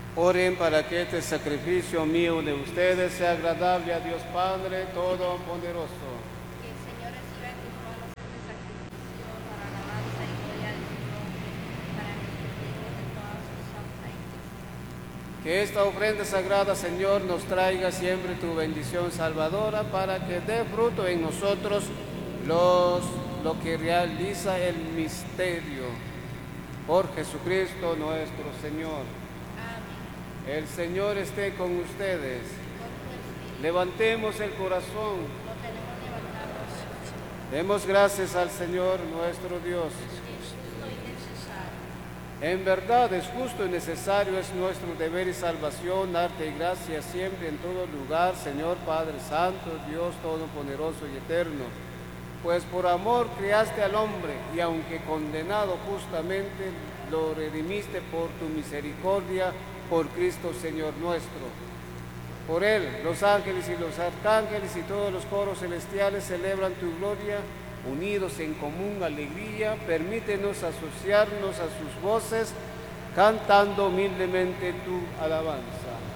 Oren para que este sacrificio mío de ustedes sea agradable a Dios Padre Todopoderoso. Que el Señor reciba en tus manos este sacrificio para alabanza y gloria de su nombre, para nuestro bien y de toda su santa iglesia. Que esta ofrenda sagrada, Señor, nos traiga siempre tu bendición salvadora para que dé fruto en nosotros lo que realiza el misterio. Por Jesucristo nuestro Señor. Amén. El Señor esté con ustedes. Con tu espíritu Levantemos el corazón. lo tenemos levantado. Demos gracias al Señor nuestro Dios. Es justo y necesario. En verdad es justo y necesario, es nuestro deber y salvación, darte gracias siempre en todo lugar, Señor Padre Santo, Dios Todopoderoso y Eterno. Pues por amor creaste al hombre y aunque condenado justamente, lo redimiste por tu misericordia, por Cristo Señor nuestro. Por Él, los ángeles y los arcángeles y todos los coros celestiales celebran tu gloria, unidos en común alegría. Permítenos asociarnos a sus voces, cantando humildemente tu alabanza.